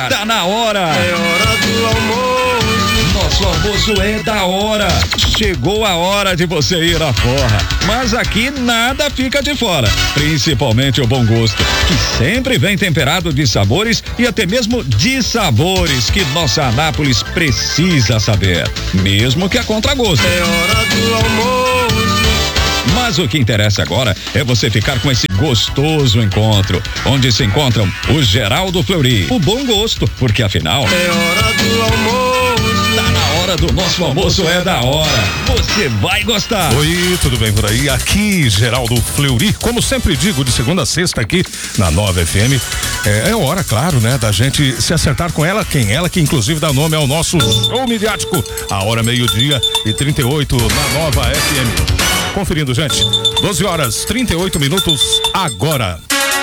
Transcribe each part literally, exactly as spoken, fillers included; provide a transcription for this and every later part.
ar. Tá na hora. É hora do almoço. Nosso almoço é da hora. Chegou a hora de você ir à forra. Mas aqui nada fica de fora. Principalmente o bom gosto, que sempre vem temperado de sabores e até mesmo de sabores que nossa Anápolis precisa saber. Mesmo que a contragosto. É hora do almoço. Mas o que interessa agora é você ficar com esse gostoso encontro, onde se encontram o Geraldo Fleury, o bom gosto, porque afinal é hora do almoço. Tá na hora do nosso almoço, é da hora. Você vai gostar. Oi, tudo bem por aí? Aqui, Geraldo Fleury, como sempre digo, de segunda a sexta aqui na Nova F M. É, é hora, claro, né, da gente se acertar com ela, quem ela, que inclusive dá nome ao nosso show midiático. A hora meio-dia e trinta e oito na Nova F M. Conferindo, gente, doze horas, trinta e oito minutos agora.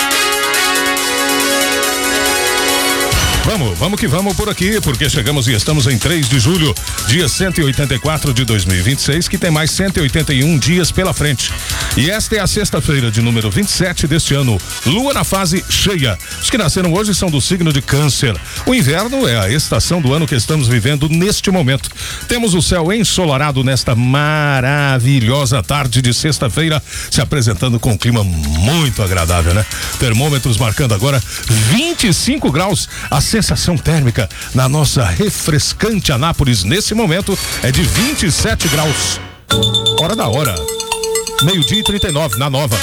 Vamos, vamos que vamos por aqui, porque chegamos e estamos em três de julho, dia cento e oitenta e quatro de dois mil e vinte e seis, que tem mais cento e oitenta e um dias pela frente. E esta é a sexta-feira de número vinte e sete deste ano, lua na fase cheia. Os que nasceram hoje são do signo de Câncer. O inverno é a estação do ano que estamos vivendo neste momento. Temos o céu ensolarado nesta maravilhosa tarde de sexta-feira, se apresentando com um clima muito agradável, né? Termômetros marcando agora vinte e cinco graus. A sensação térmica na nossa refrescante Anápolis nesse momento é de vinte e sete graus. Hora da hora. Meio-dia e trinta e nove na Nova.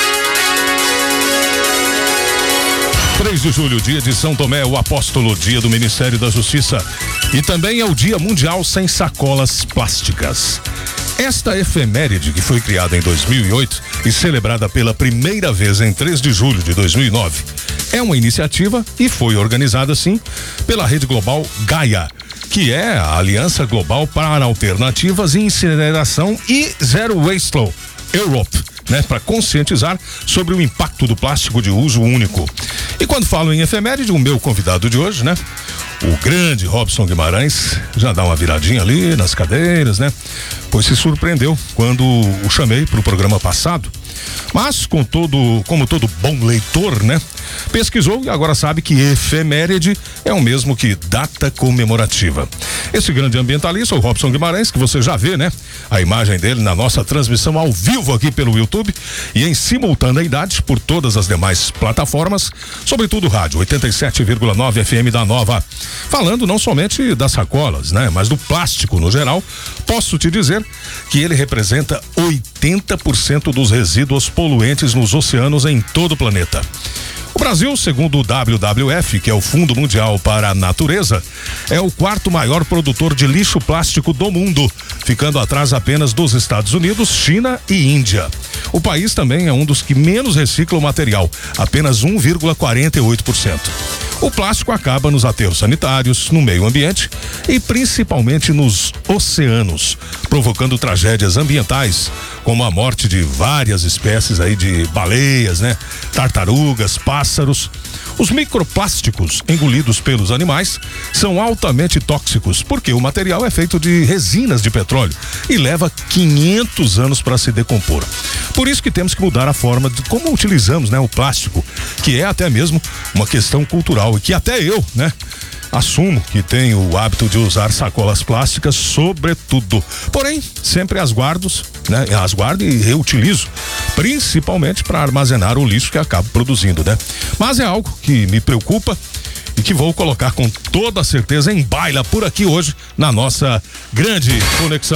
três de julho, dia de São Tomé, o Apóstolo, dia do Ministério da Justiça. E também é o Dia Mundial Sem Sacolas Plásticas. Esta efeméride, que foi criada em dois mil e oito e celebrada pela primeira vez em três de julho de dois mil e nove, é uma iniciativa e foi organizada, sim, pela rede global Gaia, que é a Aliança Global para Alternativas em Incineração e Zero Waste Europe, né, para conscientizar sobre o impacto do plástico de uso único. E quando falo em efeméride, o meu convidado de hoje, né, o grande Robson Guimarães, já dá uma viradinha ali nas cadeiras, né? Pois se surpreendeu quando o chamei para o programa passado. Mas com todo, como todo bom leitor, né? Pesquisou e agora sabe que efeméride é o mesmo que data comemorativa. Esse grande ambientalista, o Robson Guimarães, que você já vê, né? A imagem dele na nossa transmissão ao vivo aqui pelo YouTube e em simultaneidade por todas as demais plataformas, sobretudo rádio oitenta e sete vírgula nove F M da Nova. Falando não somente das sacolas, né? Mas do plástico no geral, posso te dizer que ele representa oitenta por cento dos resíduos poluentes nos oceanos em todo o planeta. O Brasil, segundo o W W F, que é o Fundo Mundial para a Natureza, é o quarto maior produtor de lixo plástico do mundo, ficando atrás apenas dos Estados Unidos, China e Índia. O país também é um dos que menos recicla o material, apenas um vírgula quarenta e oito por cento. O plástico acaba nos aterros sanitários, no meio ambiente e principalmente nos oceanos, provocando tragédias ambientais, como a morte de várias espécies aí de baleias, né? Tartarugas, pássaros. Os microplásticos engolidos pelos animais são altamente tóxicos, porque o material é feito de resinas de petróleo e leva quinhentos anos para se decompor. Por isso que temos que mudar a forma de como utilizamos, né, o plástico, que é até mesmo uma questão cultural e que até eu, né, assumo que tenho o hábito de usar sacolas plásticas, sobretudo. Porém, sempre as guardo, né? As guardo e reutilizo, principalmente para armazenar o lixo que acabo produzindo, né? Mas é algo que me preocupa e que vou colocar com toda certeza em baila por aqui hoje na nossa grande conexão.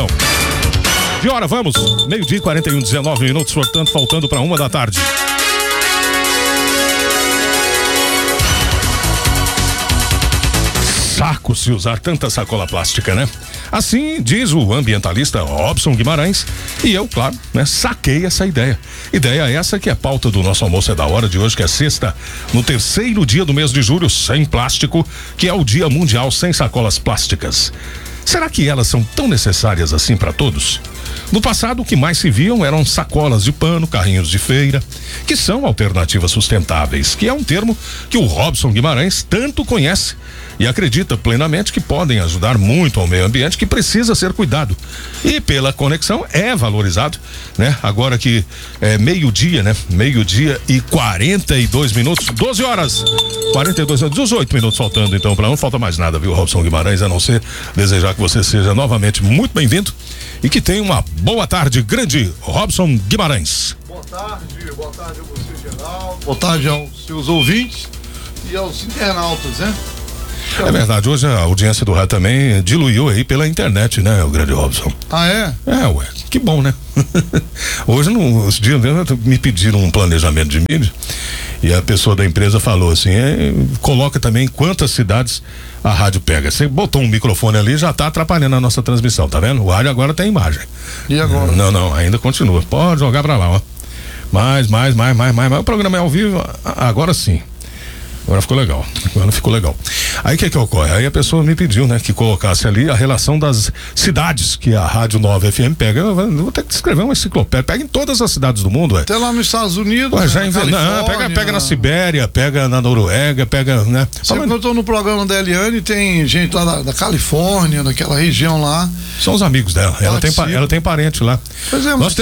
De hora, vamos! Meio-dia e quarenta e um, dezenove minutos, portanto, faltando para uma da tarde. Saco se usar tanta sacola plástica, né? Assim diz o ambientalista Robson Guimarães e eu, claro, né, saquei essa ideia. Ideia essa que é pauta do nosso almoço é da hora de hoje, que é sexta, no terceiro dia do mês de julho, sem plástico, que é o Dia Mundial Sem Sacolas Plásticas. Será que elas são tão necessárias assim para todos? No passado, o que mais se viam eram sacolas de pano, carrinhos de feira, que são alternativas sustentáveis, que é um termo que o Robson Guimarães tanto conhece e acredita plenamente que podem ajudar muito ao meio ambiente, que precisa ser cuidado. E pela conexão é valorizado, né? Agora que é meio-dia, né? Meio-dia e quarenta e dois minutos, doze horas, quarenta e dois, dezoito minutos faltando então para não falta mais nada, viu, Robson Guimarães, a não ser desejar que você seja novamente muito bem-vindo e que tenha uma boa tarde, grande Robson Guimarães. Boa tarde, boa tarde a você, Geraldo. Boa tarde aos seus ouvintes e aos internautas, né? É verdade, hoje a audiência do rádio também diluiu aí pela internet, né, o grande Robson? Ah, é? É, ué, que bom, né? Hoje, nos dias mesmo, me pediram um planejamento de mídia e a pessoa da empresa falou assim, é, coloca também quantas cidades a rádio pega. Você botou um microfone ali, já tá atrapalhando a nossa transmissão, tá vendo? O rádio agora tem imagem. E agora? Não, não, ainda continua. Pode jogar pra lá, ó. Mais, mais, mais, mais, mais, mais. O programa é ao vivo, agora sim. Agora ficou legal, agora ficou legal. Aí o que que ocorre? Aí a pessoa me pediu, né, que colocasse ali a relação das cidades que a Rádio nove F M pega. Eu vou ter que escrever uma enciclopédia, pega em todas as cidades do mundo, ué. Até lá nos Estados Unidos, Ué, né, já inve... Não, pega, pega na Sibéria, pega na Noruega, pega, né? Sempre que eu tô no programa da Eliane, tem gente lá da, da Califórnia, daquela região lá. São os amigos dela, ela tem, ela tem parente lá. Pois é, Nós